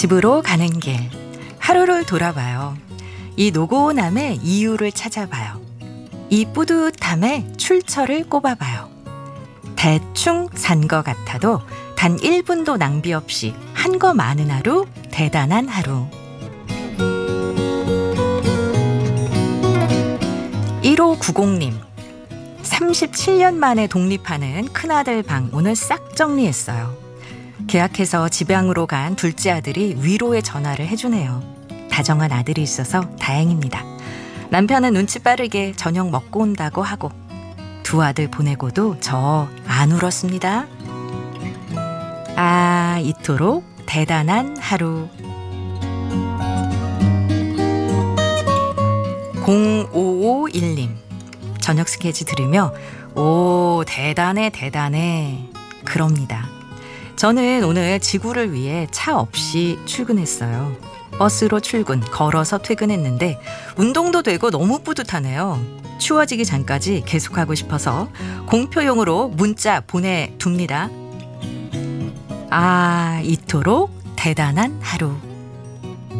집으로 가는 길, 하루를 돌아봐요. 이 노곤함의 이유를 찾아봐요. 이 뿌듯함에 출처를 꼽아봐요. 대충 산 것 같아도 단 1분도 낭비 없이 한 거 많은 하루, 대단한 하루. 1590님, 37년 만에 독립하는 큰아들 방 오늘 싹 정리했어요. 계약해서 집양으로 간 둘째 아들이 위로의 전화를 해주네요. 다정한 아들이 있어서 다행입니다. 남편은 눈치 빠르게 저녁 먹고 온다고 하고 두 아들 보내고도 저 안 울었습니다. 아, 이토록 대단한 하루. 0551님, 저녁 스케치 들으며 오, 대단해 그럽니다. 저는 오늘 지구를 위해 차 없이 출근했어요. 버스로 출근, 걸어서 퇴근했는데 운동도 되고 너무 뿌듯하네요. 추워지기 전까지 계속하고 싶어서 공표용으로 문자 보내둡니다. 아, 이토록 대단한 하루.